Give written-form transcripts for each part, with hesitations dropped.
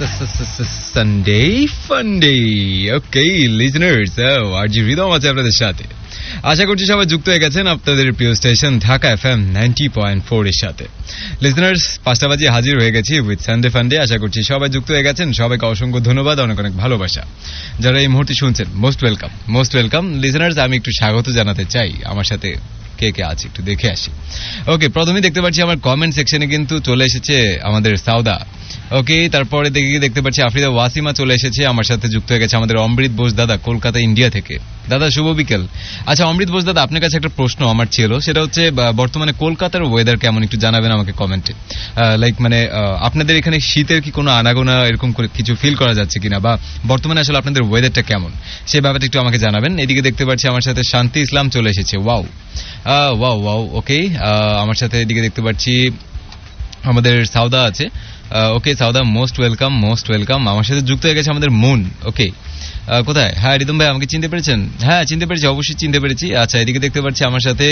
Sunday ফান্ডে। ওকে লিজনার্স, আরজি হৃদম আছে আপনাদের সাথে। আশা করছি সবাই যুক্ত হয়ে গেছেন আপনাদের প্রিয় স্টেশন ঢাকা FM 90.4 এর সাথে। লিজনার্স, 5টা বাজে হাজির হয়ে গেছি উইথ সানডে ফান্ডে। আশা করছি সবাই যুক্ত হয়ে গেছেন। সবাইকে অসংখ্য ধন্যবাদ, অনেক অনেক ভালোবাসা। যারা এই মুহূর্তে শুনছেন মোস্ট ওয়েলকাম লিজনার্স। আমি একটু স্বাগত জানাতে চাই। আমার সাথে কে কে আছে একটু দেখে আসি। ওকে, প্রথমেই দেখতে পাচ্ছি আমার কমেন্ট সেকশনে কিন্তু চলে এসেছে আমাদের সাউদা। ওকে, তারপরে দেখতে পাচ্ছি আফরিদা ওয়াসিমা চলে এসেছে, আমার সাথে যুক্ত হয়ে গেছে আমাদের অমৃত বোস দাদা কলকাতা ইন্ডিয়া থেকে। দাদা শুভ বিকেল। আচ্ছা অমৃত বোস দাদা, আপনার কাছে একটা প্রশ্ন আমার ছিল, সেটা হচ্ছে বর্তমানে কলকাতার ওয়েদার কেমন একটু জানাবেন আমাকে কমেন্টে। লাইক মানে আপনাদের এখানে শীতের কি কোনো আনাগোনা এরকম করে কিছু ফিল করা যাচ্ছে কিনা, বা বর্তমানে আসলে আপনাদের ওয়েদারটা কেমন সেই ব্যাপারটা একটু আমাকে জানাবেন। এদিকে দেখতে পাচ্ছি আমার সাথে শান্তি ইসলাম চলে এসেছে। ওয়াও। ওকে, আমার সাথে এদিকে দেখতে পাচ্ছি আমাদের সাউদা আছে। ওকে সাউদা, মোস্ট ওয়েলকাম। আমার সাথে যুক্ত হয়ে গেছে আমাদের মুন। ওকে, কোথায়? হ্যাঁ রিদম ভাই, আমাকে চিনতে পেরেছেন? হ্যাঁ চিনতে পেরেছি, অবশ্যই চিনতে পেরেছি। আচ্ছা, এদিকে দেখতে পাচ্ছি আমার সাথে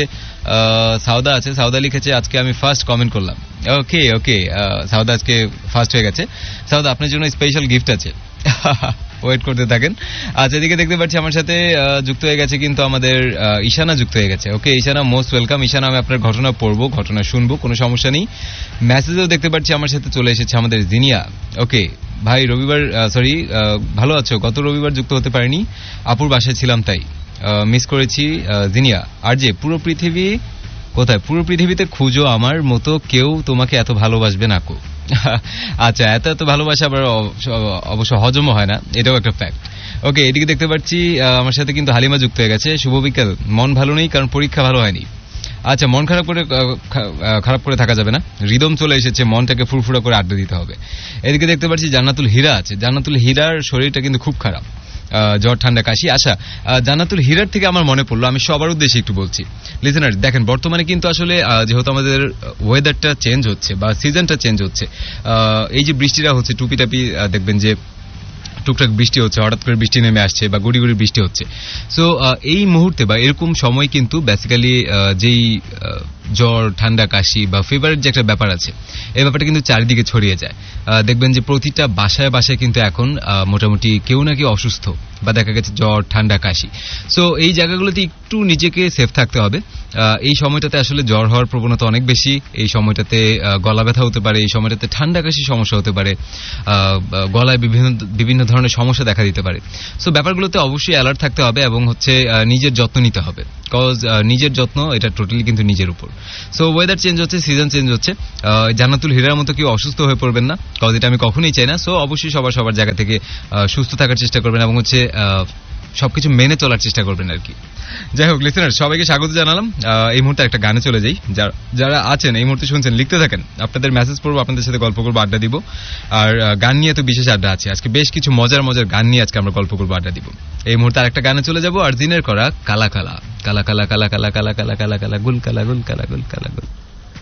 সাউদা আছে। সাউদা লিখেছে আজকে আমি ফার্স্ট কমেন্ট করলাম। ওকে, সাউদা আজকে ফার্স্ট হয়ে গেছে। সাউদা, আপনার জন্য স্পেশাল গিফট আছে, ওয়েট করতে থাকেন। আচ্ছা, এদিকে দেখতে পাচ্ছি আমার সাথে যুক্ত হয়ে গেছে কিন্তু আমাদের ঈশানা যুক্ত হয়ে গেছে। ওকে ঈশানা, মোস্ট ওয়েলকাম। ঈশানা, আমি আপনার ঘটনা পড়বো, ঘটনা শুনবো, কোনো সমস্যা নেই। মেসেজও দেখতে পাচ্ছি আমার সাথে চলে এসেছে আমাদের জিনিয়া। ওকে ভাই, রবিবার ভালো আছো? গত রবিবার যুক্ত হতে পারিনি, আপুর বাসায় ছিলাম তাই মিস করেছি। জিনিয়া, আর যে পুরো পৃথিবী কোথায়? পুরো পৃথিবীতে খুঁজো আমার মতো কেউ তোমাকে এত ভালোবাসবে না কো। আচ্ছা, এত ভালোবাসা আবার অবশ্য হজমও হয় না, এটাও একটা ফ্যাক্ট। ওকে, এদিকে দেখতে পাচ্ছি আমার সাথে কিন্তু হালিমা যুক্ত হয়ে গেছে। শুভ বিকেল। মন ভালো নেই কারণ পরীক্ষা ভালো হয়নি। আচ্ছা, মন খারাপ করে থাকা যাবে না। রিদম চলে এসেছে, মনটাকে ফুরফুরা করে আড্ডা দিতে হবে। এদিকে দেখতে পাচ্ছি জান্নাতুল হীরা আছে। জান্নাতুল হীরার শরীরটা কিন্তু খুব খারাপ, জ্বর ঠান্ডা কাশি। আচ্ছা, জান্নাতুল হীরার থেকে আমার মনে পড়লো, আমি সবার উদ্দেশ্যে একটু বলছি। লিসেনার দেখেন, বর্তমানে কিন্তু আসলে যেহেতু আমাদের ওয়েদারটা চেঞ্জ হচ্ছে বা সিজনটা চেঞ্জ হচ্ছে, এই যে বৃষ্টিটা হচ্ছে টুপিটাপি দেখবেন যে টুকটাক বৃষ্টি হচ্ছে, হঠাৎ করে বৃষ্টি নেমে আসছে বা গুড়ি গুড়ি বৃষ্টি হচ্ছে। সো এই মুহূর্তে বা এরকম সময় কিন্তু বেসিক্যালি যেই জ্বর ঠান্ডা কাশি বা ফিভারের যে একটা ব্যাপার আছে, এই ব্যাপারটা কিন্তু চারিদিকে ছড়িয়ে যায়। দেখবেন যে প্রতিটা বাসায় বাসায় কিন্তু এখন মোটামুটি কেউ না কেউ অসুস্থ বা দেখা গেছে জ্বর ঠান্ডা কাশি। সো এই জায়গাগুলোতে একটু নিজেকে সেফ থাকতে হবে। এই সময়টাতে আসলে জ্বর হওয়ার প্রবণতা অনেক বেশি, এই সময়টাতে গলা ব্যথা হতে পারে, এই সময়টাতে ঠান্ডা কাশি সমস্যা হতে পারে, গলায় বিভিন্ন ধরনের সমস্যা দেখা দিতে পারে। সো ব্যাপারগুলোতে অবশ্যই অ্যালার্ট থাকতে হবে এবং হচ্ছে নিজের যত্ন নিতে হবে, কজ নিজের যত্ন এটা টোটালি কিন্তু নিজের উপর। সো ওয়েদার চেঞ্জ হচ্ছে, সিজন চেঞ্জ হচ্ছে, জান্নাতুল হীরার মতো কেউ অসুস্থ হয়ে পড়বেন না, কজ এটা আমি কখনোই চাই না। সো অবশ্যই সবার জায়গা থেকে সুস্থ থাকার চেষ্টা করবেন এবং হচ্ছে সবকিছু মেনে চলার চেষ্টা করবেন আর কি। যাই হোক লিসেনার, সবাইকে স্বাগত জানালাম। এই মুহূর্তে একটা গানে চলে যাই। যারা আছেন এই মুহূর্তে শুনছেন, লিখতে থাকেন, আপনাদের মেসেজ পড়বো, আপনাদের সাথে গল্প করবো, আড্ডা দিব। আর গান নিয়ে তো বিশেষ আড্ডা আছে আজকে, বেশ কিছু মজার গান নিয়ে আজকে আমরা গল্প করবো, আড্ডা দিব। এই মুহূর্তে আরেকটা গানে চলে যাবো, আর দিনের করা কালা কালা কালা কালা কালা কালা কালা কালা কালা কালা গুল কালা গুল কালা গুল কালা গুল।